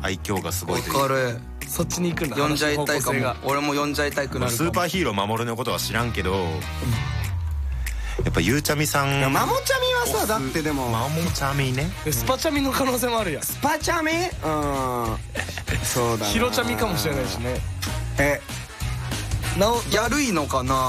愛嬌がすごいというわかる。 そっちに行くんだ。 呼んじゃいたいかも話の方向性が。 俺も呼んじゃいたくなるかも。 スーパーヒーロー守のことは知らんけど、やっぱゆうちゃみさん、 いやマモチャミはさだってでもマモチャミね、 スパチャミの可能性もあるやん。 スパチャミそうだなヒロチャミかもしれないしね。 えやるいのかな。